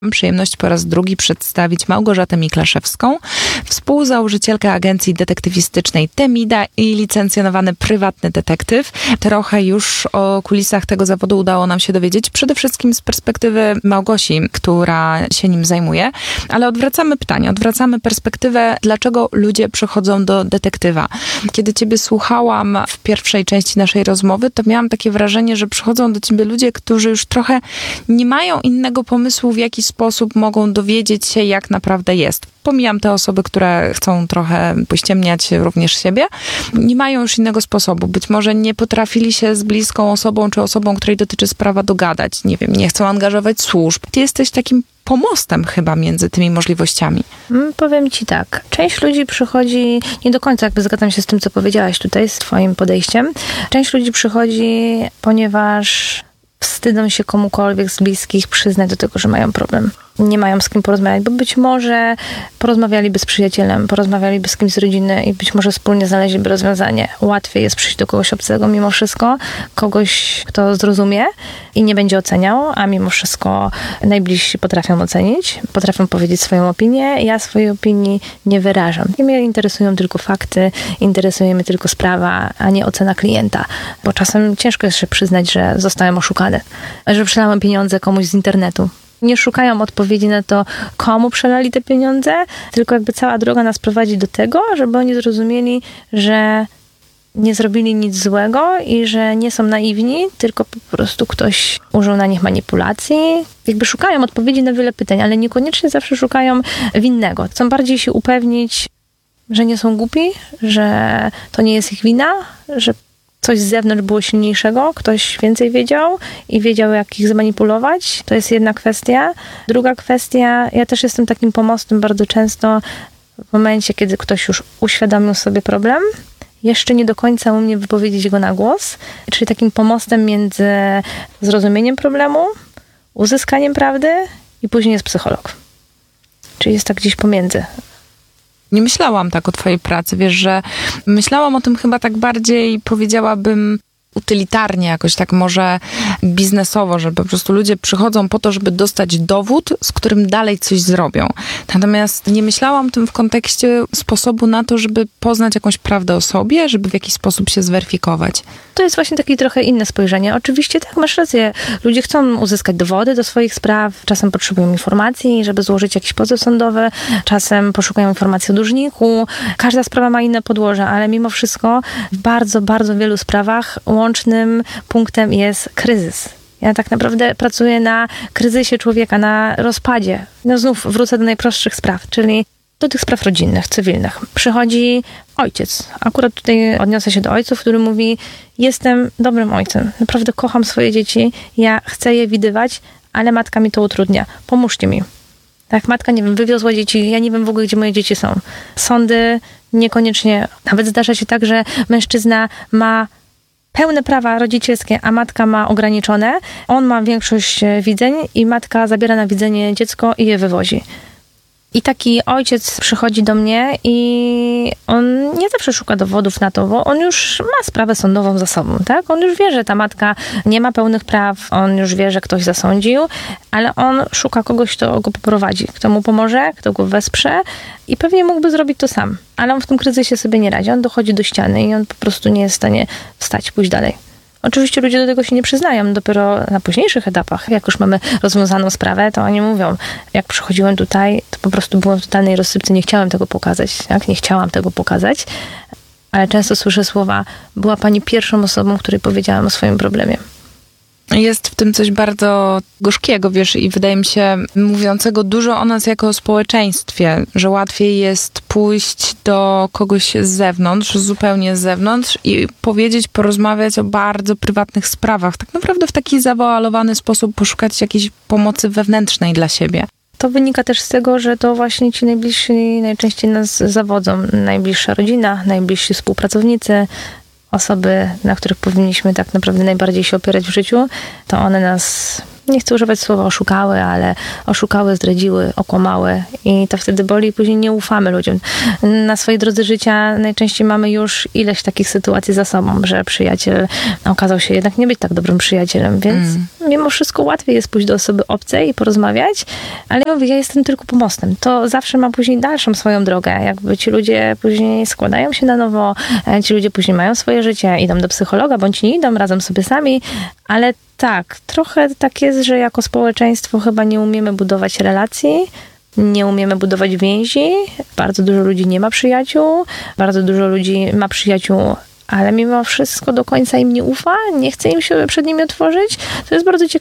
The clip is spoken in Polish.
Mam przyjemność po raz drugi przedstawić Małgorzatę Miklaszewską, współzałożycielkę agencji detektywistycznej Temida i licencjonowany prywatny detektyw. Trochę już o kulisach tego zawodu udało nam się dowiedzieć, przede wszystkim z perspektywy Małgosi, która się nim zajmuje. Ale odwracamy pytanie, odwracamy perspektywę, dlaczego ludzie przychodzą do detektywa. Kiedy ciebie słuchałam w pierwszej części naszej rozmowy, to miałam takie wrażenie, że przychodzą do ciebie ludzie, którzy już trochę nie mają innego pomysłu, w jaki sposób mogą dowiedzieć się, jak naprawdę jest. Pomijam te osoby, które chcą trochę pościemniać również siebie. Nie mają już innego sposobu. Być może nie potrafili się z bliską osobą, czy osobą, której dotyczy sprawa, dogadać. Nie wiem, nie chcą angażować służb. Ty jesteś takim pomostem chyba między tymi możliwościami. Powiem ci tak. Część ludzi przychodzi, nie do końca jakby zgadzam się z tym, co powiedziałaś tutaj, z twoim podejściem. Część ludzi przychodzi, ponieważ wstydzą się komukolwiek z bliskich przyznać do tego, że mają problem. Nie mają z kim porozmawiać, bo być może porozmawialiby z przyjacielem, porozmawialiby z kimś z rodziny i być może wspólnie znaleźliby rozwiązanie. Łatwiej jest przyjść do kogoś obcego mimo wszystko, kogoś, kto zrozumie i nie będzie oceniał, a mimo wszystko najbliżsi potrafią ocenić, potrafią powiedzieć swoją opinię. Ja swojej opinii nie wyrażam. Mnie interesują tylko fakty, interesuje mnie tylko sprawa, a nie ocena klienta, bo czasem ciężko jest się przyznać, że zostałem oszukany, że przelałem pieniądze komuś z internetu. Nie szukają odpowiedzi na to, komu przelali te pieniądze, tylko jakby cała droga nas prowadzi do tego, żeby oni zrozumieli, że nie zrobili nic złego i że nie są naiwni, tylko po prostu ktoś użył na nich manipulacji. Jakby szukają odpowiedzi na wiele pytań, ale niekoniecznie zawsze szukają winnego. Chcą bardziej się upewnić, że nie są głupi, że to nie jest ich wina, że coś z zewnątrz było silniejszego, ktoś więcej wiedział i wiedział, jak ich zmanipulować. To jest jedna kwestia. Druga kwestia, ja też jestem takim pomostem bardzo często w momencie, kiedy ktoś już uświadomił sobie problem, jeszcze nie do końca umie wypowiedzieć go na głos, czyli takim pomostem między zrozumieniem problemu, uzyskaniem prawdy i później jest psycholog. Czyli jest tak gdzieś pomiędzy. Nie myślałam tak o twojej pracy, wiesz, że myślałam o tym chyba tak bardziej, powiedziałabym, utylitarnie, jakoś tak może biznesowo, że po prostu ludzie przychodzą po to, żeby dostać dowód, z którym dalej coś zrobią. Natomiast nie myślałam o tym w kontekście sposobu na to, żeby poznać jakąś prawdę o sobie, żeby w jakiś sposób się zweryfikować. To jest właśnie takie trochę inne spojrzenie. Oczywiście tak, masz rację. Ludzie chcą uzyskać dowody do swoich spraw, czasem potrzebują informacji, żeby złożyć jakiś pozew sądowy, czasem poszukują informacji o dłużniku. Każda sprawa ma inne podłoże, ale mimo wszystko w bardzo, bardzo wielu sprawach łącznym punktem jest kryzys. Ja tak naprawdę pracuję na kryzysie człowieka, na rozpadzie. No znów wrócę do najprostszych spraw, czyli do tych spraw rodzinnych, cywilnych. Przychodzi ojciec. Akurat tutaj odniosę się do ojców, który mówi: jestem dobrym ojcem, naprawdę kocham swoje dzieci, ja chcę je widywać, ale matka mi to utrudnia. Pomóżcie mi. Tak, matka, nie wiem, wywiozła dzieci, ja nie wiem w ogóle, gdzie moje dzieci są. Sądy niekoniecznie, nawet zdarza się tak, że mężczyzna ma pełne prawa rodzicielskie, a matka ma ograniczone. On ma większość widzeń i matka zabiera na widzenie dziecko i je wywozi. I taki ojciec przychodzi do mnie i on nie zawsze szuka dowodów na to, bo on już ma sprawę sądową za sobą, tak? On już wie, że ta matka nie ma pełnych praw, on już wie, że ktoś zasądził, ale on szuka kogoś, kto go poprowadzi, kto mu pomoże, kto go wesprze i pewnie mógłby zrobić to sam. Ale on w tym kryzysie sobie nie radzi, on dochodzi do ściany i on po prostu nie jest w stanie wstać, pójść dalej. Oczywiście ludzie do tego się nie przyznają, dopiero na późniejszych etapach, jak już mamy rozwiązaną sprawę, to oni mówią, jak przychodziłem tutaj, to po prostu byłem w totalnej rozsypce, nie chciałem tego pokazać, tak? Nie chciałam tego pokazać, ale często słyszę słowa: była pani pierwszą osobą, której powiedziałam o swoim problemie. Jest w tym coś bardzo gorzkiego, wiesz, i wydaje mi się mówiącego dużo o nas jako o społeczeństwie, że łatwiej jest pójść do kogoś z zewnątrz, zupełnie z zewnątrz i powiedzieć, porozmawiać o bardzo prywatnych sprawach. Tak naprawdę w taki zawoalowany sposób poszukać jakiejś pomocy wewnętrznej dla siebie. To wynika też z tego, że to właśnie ci najbliżsi najczęściej nas zawodzą. Najbliższa rodzina, najbliżsi współpracownicy, osoby, na których powinniśmy tak naprawdę najbardziej się opierać w życiu, to one nas nie chcę używać słowa oszukały, ale oszukały, zdradziły, okłamały i to wtedy boli i później nie ufamy ludziom. Na swojej drodze życia najczęściej mamy już ileś takich sytuacji za sobą, że przyjaciel okazał się jednak nie być tak dobrym przyjacielem, więc mimo wszystko łatwiej jest pójść do osoby obcej i porozmawiać, ale ja mówię, ja jestem tylko pomostem. To zawsze ma później dalszą swoją drogę. Jakby ci ludzie później składają się na nowo, ci ludzie później mają swoje życie, idą do psychologa, bądź nie idą, radzą sobie sami, ale tak, trochę tak jest, że jako społeczeństwo chyba nie umiemy budować relacji, nie umiemy budować więzi. Bardzo dużo ludzi nie ma przyjaciół, bardzo dużo ludzi ma przyjaciół, ale mimo wszystko do końca im nie ufa, nie chce im się przed nimi otworzyć. To jest bardzo ciekawe.